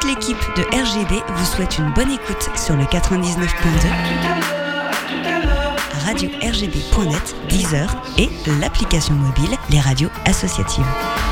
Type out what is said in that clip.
l'équipe de RGB vous souhaite une bonne écoute sur le 99.2, radio-rgb.net, Deezer et l'application mobile Les Radios Associatives.